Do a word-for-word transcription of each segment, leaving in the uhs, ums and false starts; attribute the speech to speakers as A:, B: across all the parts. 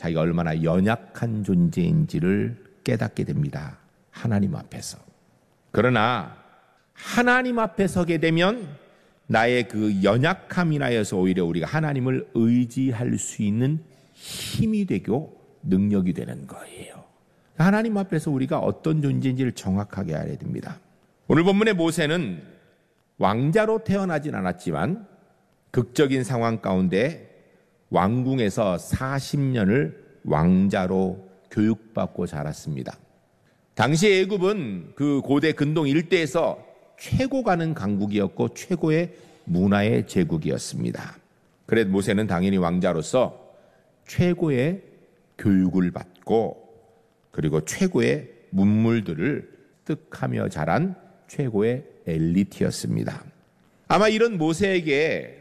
A: 자기가 얼마나 연약한 존재인지를 깨닫게 됩니다. 하나님 앞에서. 그러나 하나님 앞에 서게 되면 나의 그 연약함 인하여서 오히려 우리가 하나님을 의지할 수 있는 힘이 되고 능력이 되는 거예요. 하나님 앞에서 우리가 어떤 존재인지를 정확하게 알아야 됩니다. 오늘 본문의 모세는 왕자로 태어나진 않았지만 극적인 상황 가운데 왕궁에서 사십 년을 왕자로 교육받고 자랐습니다. 당시 애굽은 그 고대 근동 일대에서 최고 가는 강국이었고 최고의 문화의 제국이었습니다. 그래서 모세는 당연히 왕자로서 최고의 교육을 받고 그리고 최고의 문물들을 습득하며 자란 최고의 엘리트였습니다. 아마 이런 모세에게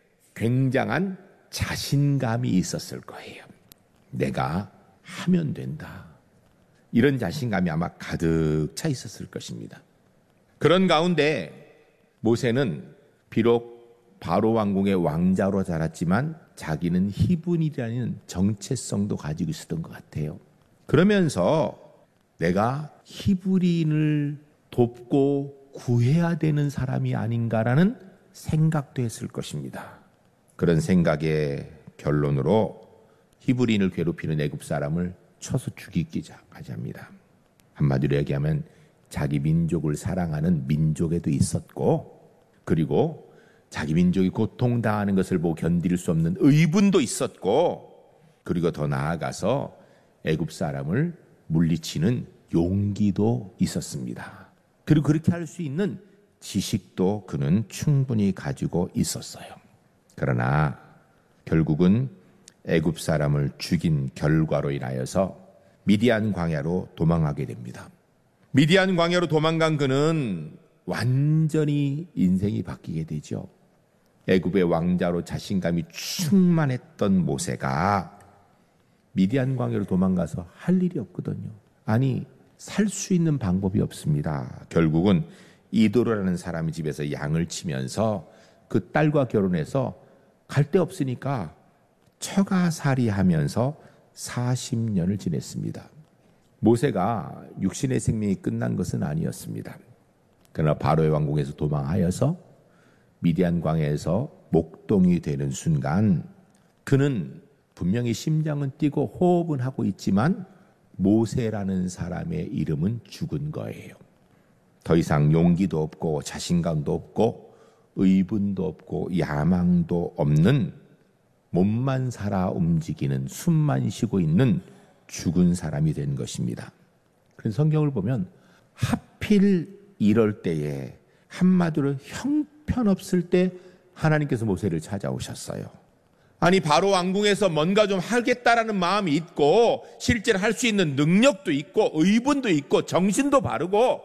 A: 굉장한 자신감이 있었을 거예요. 내가 하면 된다. 이런 자신감이 아마 가득 차 있었을 것입니다. 그런 가운데 모세는 비록 바로 왕궁의 왕자로 자랐지만 자기는 히브리라는 정체성도 가지고 있었던 것 같아요. 그러면서 내가 히브리인을 돕고 구해야 되는 사람이 아닌가라는 생각도 했을 것입니다. 그런 생각의 결론으로 히브리인을 괴롭히는 애굽 사람을 쳐서 죽이기까지 합니다. 한마디로 얘기하면 자기 민족을 사랑하는 민족에도 있었고 그리고 자기 민족이 고통당하는 것을 보고 견딜 수 없는 의분도 있었고 그리고 더 나아가서 애굽 사람을 물리치는 용기도 있었습니다. 그리고 그렇게 할 수 있는 지식도 그는 충분히 가지고 있었어요. 그러나 결국은 애굽 사람을 죽인 결과로 인하여서 미디안 광야로 도망하게 됩니다. 미디안 광야로 도망간 그는 완전히 인생이 바뀌게 되죠. 애굽의 왕자로 자신감이 충만했던 모세가 미디안 광야로 도망가서 할 일이 없거든요. 아니, 살 수 있는 방법이 없습니다. 결국은 이도라는 사람의 집에서 양을 치면서 그 딸과 결혼해서 갈 데 없으니까 처가살이 하면서 사십 년을 지냈습니다. 모세가 육신의 생명이 끝난 것은 아니었습니다. 그러나 바로의 왕궁에서 도망하여서 미디안 광야에서 목동이 되는 순간 그는 분명히 심장은 뛰고 호흡은 하고 있지만 모세라는 사람의 이름은 죽은 거예요. 더 이상 용기도 없고 자신감도 없고 의분도 없고 야망도 없는 몸만 살아 움직이는 숨만 쉬고 있는 죽은 사람이 된 것입니다. 그래서 성경을 보면 하필 이럴 때에 한마디로 형편없을 때 하나님께서 모세를 찾아오셨어요. 아니 바로 왕궁에서 뭔가 좀 하겠다라는 마음이 있고 실제로 할 수 있는 능력도 있고 의분도 있고 정신도 바르고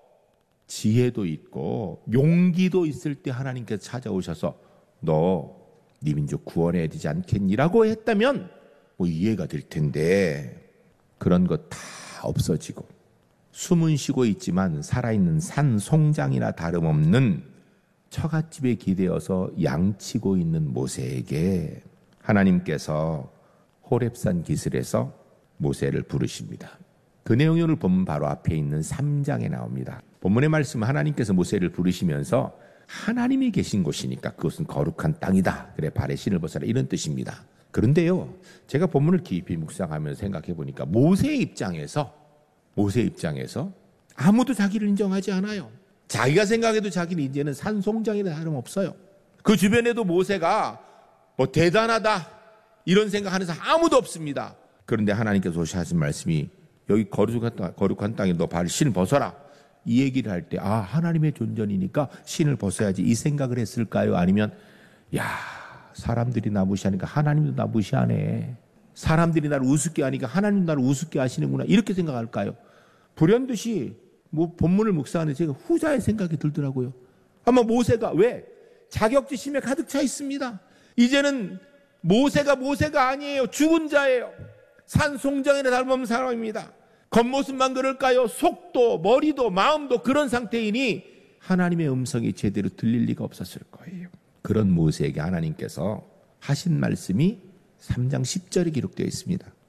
A: 지혜도 있고 용기도 있을 때 하나님께서 찾아오셔서 너 네 민족 구원해야 되지 않겠니라고 했다면 뭐 이해가 될 텐데 그런 것 다 없어지고 숨은 쉬고 있지만 살아있는 산 송장이나 다름없는 처갓집에 기대어서 양치고 있는 모세에게 하나님께서 호렙산 기슭에서 모세를 부르십니다. 그 내용을 보면 바로 앞에 있는 삼 장에 나옵니다. 본문의 말씀은 하나님께서 모세를 부르시면서 하나님이 계신 곳이니까 그것은 거룩한 땅이다. 그래 발에 신을 벗어라 이런 뜻입니다. 그런데요, 제가 본문을 깊이 묵상하면서 생각해 보니까 모세의 입장에서 모세의 입장에서 아무도 자기를 인정하지 않아요. 자기가 생각해도 자기는 이제는 산송장이나 다름없어요. 그 주변에도 모세가 뭐 대단하다 이런 생각하는 사람 아무도 없습니다. 그런데 하나님께서 하신 말씀이 여기 거룩한, 땅, 거룩한 땅에 너 발 신을 벗어라 이 얘기를 할 때 아 하나님의 존전이니까 신을 벗어야지 이 생각을 했을까요? 아니면 야 사람들이 나 무시하니까 하나님도 나 무시하네. 사람들이 나를 우습게 하니까 하나님도 나를 우습게 하시는구나 이렇게 생각할까요? 불현듯이 뭐 본문을 묵상하는 제가 후자의 생각이 들더라고요. 아마 모세가 왜? 자격지심에 가득 차 있습니다. 이제는 모세가 모세가 아니에요. 죽은 자예요. 산송장이나 다름없는 사람입니다. 겉모습만 그럴까요? 속도, 머리도, 마음도 그런 상태이니 하나님의 음성이 제대로 들릴 리가 없었을 거예요. 그런 모세에게 하나님께서 하신 말씀이 삼 장 십 절에 기록되어 있습니다.